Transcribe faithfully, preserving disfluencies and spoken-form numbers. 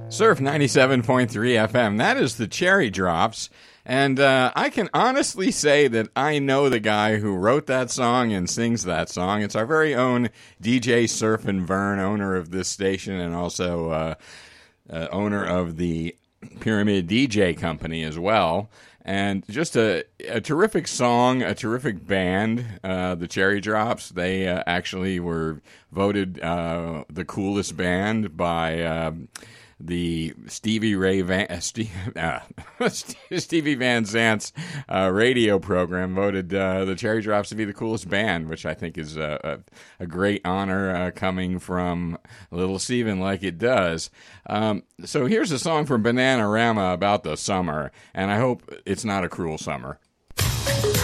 Surf ninety-seven point three F M. That is the Cherry Drops. And uh, I can honestly say that I know the guy who wrote that song and sings that song. It's our very own D J Surf and Vern, owner of this station and also uh, uh, owner of the Pyramid D J Company as well. And just a, a terrific song, a terrific band, uh, the Cherry Drops. They uh, actually were voted uh, the coolest band by uh, the Stevie Ray Van uh, Steve, uh, Stevie Van Zant's uh, radio program voted uh, the Cherry Drops to be the coolest band, which I think is a, a, a great honor uh, coming from Little Steven, like it does. Um, so here's a song from Bananarama about the summer, and I hope it's not a cruel summer.